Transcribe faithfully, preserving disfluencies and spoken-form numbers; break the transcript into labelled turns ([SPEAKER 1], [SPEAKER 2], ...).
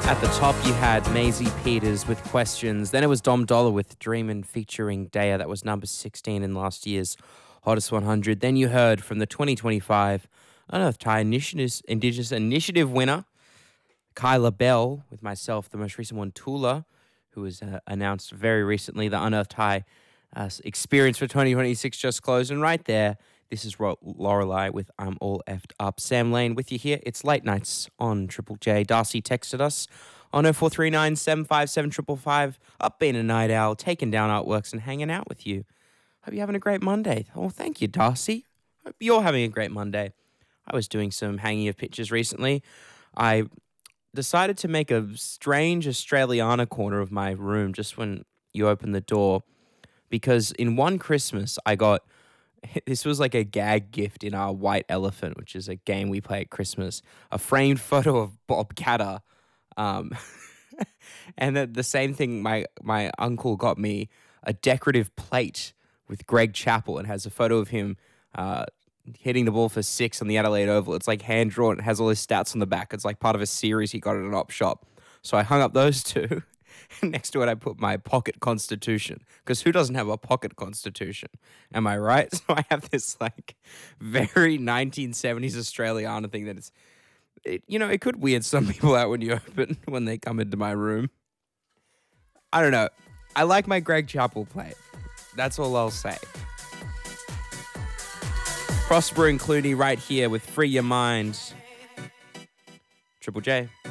[SPEAKER 1] At the top, you had Maisie Peters with Questions. Then it was Dom Dollar with Dreamin' featuring Daya. That was number sixteen in last year's Hottest one hundred. Then you heard from the twenty twenty-five Unearthed High Indigenous, Indigenous Initiative winner, Kyla Bell, with myself, the most recent one, Tula, who was uh, announced very recently. The Unearthed High uh, experience for twenty twenty-six just closed. And right there, this is Ro- Lorelei with I'm All Effed Up. Sam Lane with you here. It's late nights on Triple J. Darcy texted us on oh four three nine, seven five seven, five five five. Up being a night owl, taking down artworks and hanging out with you. Hope you're having a great Monday. Oh, thank you, Darcy. Hope you're having a great Monday. I was doing some hanging of pictures recently. I decided to make a strange Australiana corner of my room just when you open the door, because in one Christmas I got, this was like a gag gift in our White Elephant, which is a game we play at Christmas, a framed photo of Bob Catter. Um, and the, the same thing, my, my uncle got me a decorative plate with Greg Chappell and has a photo of him uh, hitting the ball for six on the Adelaide Oval. It's like hand-drawn. It has all his stats on the back. It's like part of a series he got at an op shop. So I hung up those two. And next to it, I put my pocket constitution. Because who doesn't have a pocket constitution? Am I right? So I have this like very nineteen seventies Australiana thing that is, it, you know, it could weird some people out when you open, when they come into my room. I don't know. I like my Greg Chappell plate. That's all I'll say. Prosper and Clooney right here with Free Your Mind. Triple J.